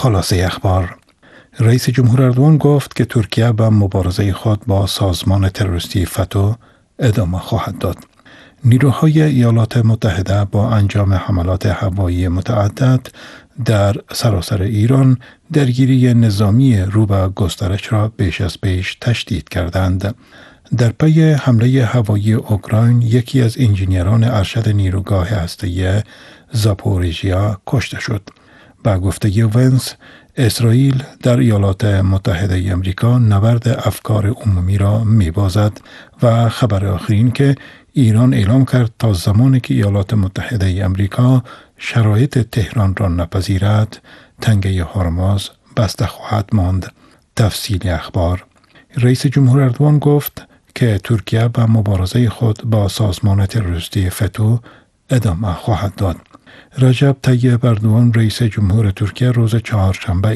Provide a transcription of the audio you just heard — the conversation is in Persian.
خلاصه اخبار: رئیس جمهور اردوغان گفت که ترکیه به مبارزه خود با سازمان تروریستی فتو ادامه خواهد داد. نیروهای ایالات متحده با انجام حملات هوایی متعدد در سراسر ایران درگیری نظامی رو به گسترش را بیش از پیش تشدید کردند. در پی حمله هوایی اوکراین یکی از انجینیران ارشد نیروگاه هسته‌ای زاپوریژیا کشته شد. با گفته ونس، اسرائیل در ایالات متحده آمریکا نبرد افکار عمومی را می‌بازد و خبر آخرین که ایران اعلام کرد تا زمانی که ایالات متحده آمریکا شرایط تهران را نپذیرد، تنگه هرمز بسته خواهد ماند. تفصیل اخبار: رئیس جمهور اردوغان گفت که ترکیه به مبارزه خود با سازمان تروریستی فتو ادامه خواهد داد. رجب طیب اردوغان رئیس جمهور ترکیه روز چهارشنبه